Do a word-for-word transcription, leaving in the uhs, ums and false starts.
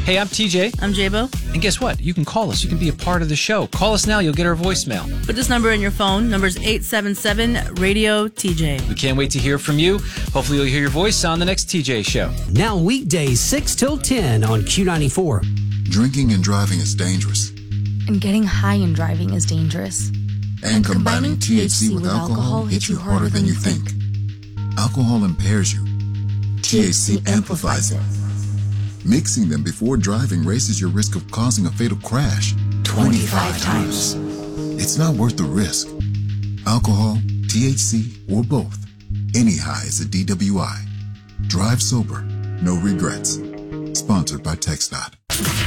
Hey, I'm T J. I'm J-Bo. And guess what? You can call us. You can be a part of the show. Call us now. You'll get our voicemail. Put this number in your phone. Number's eight seven seven, radio T J. We can't wait to hear from you. Hopefully you'll hear your voice on the next T J show. Now weekdays six till ten on Q ninety-four. Drinking and driving is dangerous. And getting high and driving is dangerous. And, and combining T H C with alcohol hits you harder than you think. Alcohol impairs you. T H C amplifies it. Mixing them before driving raises your risk of causing a fatal crash twenty-five times. It's not worth the risk. Alcohol, T H C, or both. Any high is a D W I. Drive sober, no regrets. Sponsored by TxDOT.